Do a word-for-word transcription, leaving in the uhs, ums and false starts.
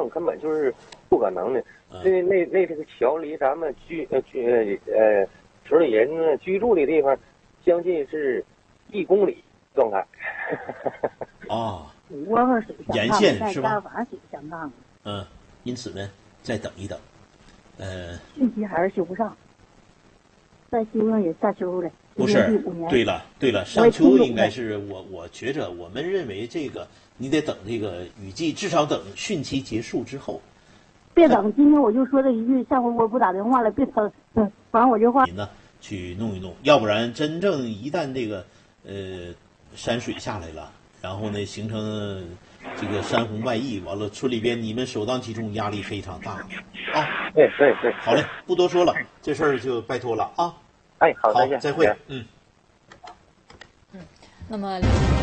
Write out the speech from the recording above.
况根本就是不可能的。那那那这个桥离咱们居呃居呃村里人居住的地方，将近是一公里状态。 啊， 窝和水沿线是吧？ 反水相当。 嗯，因此呢，再等一等。呃， 汛期还是修不上，再修上也下修了。 不是，对了对了，上秋应该是我我觉着我们认为这个你得等这个雨季，至少等汛期结束之后。 别等，今天我就说这一句，下回我不打电话了，别等，嗯，反正我就话。 您呢，去弄一弄，要不然真正一旦这个呃山水下来了，然后呢形成这个山洪外溢，完了村里边你们首当其冲，压力非常大啊。 对对对， 好嘞，不多说了，这事儿就拜托了啊。 哎，好， 好， 再见， 再会，嗯。 嗯，那么。